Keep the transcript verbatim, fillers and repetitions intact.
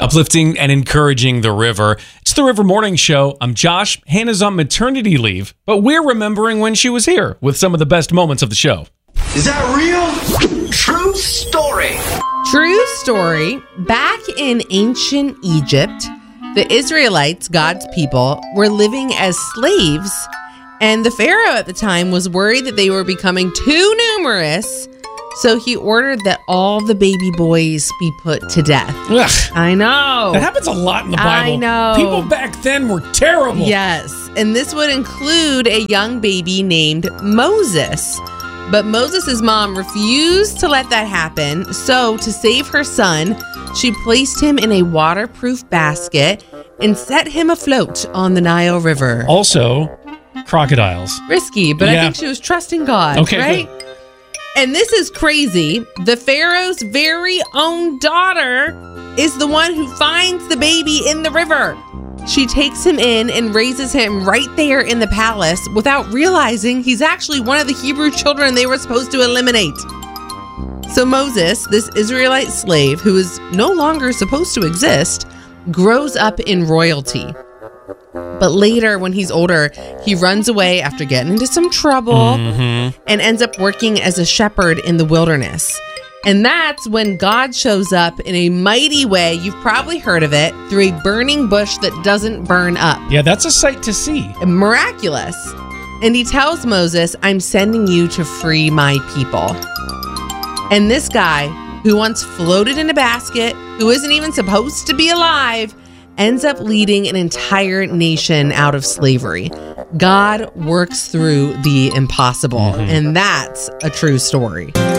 Uplifting and encouraging the river. It's the River Morning Show. I'm Josh. Hannah's on maternity leave, but we're remembering when she was here with some of the best moments of the show. Is that real? True story. True story. Back in ancient Egypt, the Israelites, God's people, were living as slaves, and the Pharaoh at the time was worried that they were becoming too numerous. So he ordered that all the baby boys be put to death. Ugh. I know. That happens a lot in the Bible. I know. People back then were terrible. Yes. And this would include a young baby named Moses. But Moses' mom refused to let that happen. So to save her son, she placed him in a waterproof basket and set him afloat on the Nile River. Also, crocodiles. Risky, but Yeah. I think she was trusting God, Okay, right? good. And this is crazy. The Pharaoh's very own daughter is the one who finds the baby in the river. She takes him in and raises him right there in the palace without realizing he's actually one of the Hebrew children they were supposed to eliminate. So Moses, this Israelite slave who is no longer supposed to exist, grows up in royalty. But later, when he's older, he runs away after getting into some trouble Mm-hmm. and ends up working as a shepherd in the wilderness. And that's when God shows up in a mighty way. You've probably heard of it, through a burning bush that doesn't burn up. Yeah, that's a sight to see. Miraculous. And he tells Moses, I'm sending you to free my people. And this guy, who once floated in a basket, who isn't even supposed to be alive, ends up leading an entire nation out of slavery. God works through the impossible, Mm-hmm. and that's a true story.